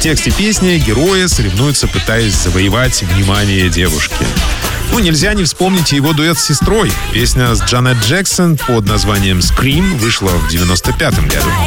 тексте песни герои соревнуются, пытаясь завоевать внимание девушки. Нельзя не вспомнить его дуэт с сестрой. Песня с Джанет Джексон под названием «Scream» вышла в 95-м году.